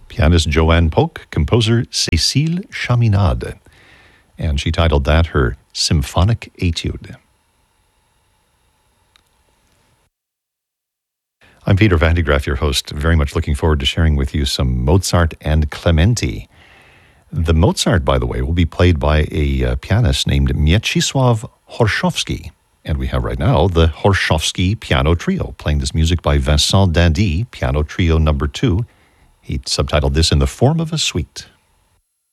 pianist Joanne Polk, composer Cécile Chaminade. And she titled that her Symphonic Etude. I'm Peter Van de Graaff, your host. Very much looking forward to sharing with you some Mozart and Clementi. The Mozart, by the way, will be played by a pianist named Mieczysław Horszowski. And we have right now the Horszowski Piano Trio, playing this music by Vincent Dindy, Piano Trio No. 2. He subtitled this In the Form of a Suite.